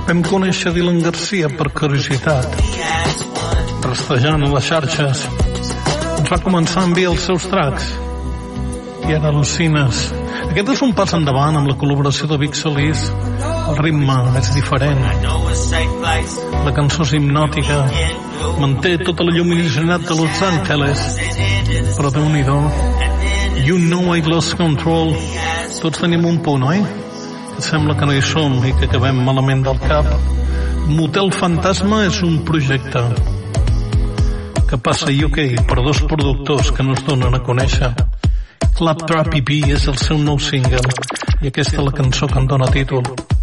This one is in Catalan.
Vam conèixer Dylan Garcia per curiositat, rastejant a les xarxes. Ens va començar a enviar els seus tracks i ara al·lucines. Aquest és un pas endavant amb la col·laboració de Big Solís. El ritme és diferent, la cançó és hipnòtica, manté tota la lluminositat de Los Angeles, però Déu-n'hi-do. You Know I Lost Control. Tots tenim un punt, oi? Sembla que no hi som i que acabem malament del cap. Motel Fantasma és un projecte que passa a UK per dos productors que no es donen a conèixer. Claptrap EP és el seu nou single i aquesta és la cançó que en dona títol.